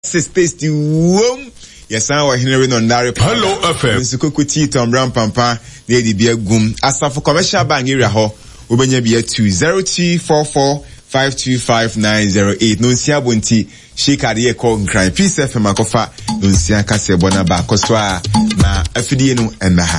tasty wom. Yes, I was hearing on Nari. Hello, FM. Nsukukuti Tom Ram Pampa, Lady Beer Goom. As for commercial bank area ho, Ubenya Beer 20244525908. Nunsia Bunti, Shika de Call Cry. Peace FM Makofa, Nunsia Casabona Bacoswa, na FDN and Maha.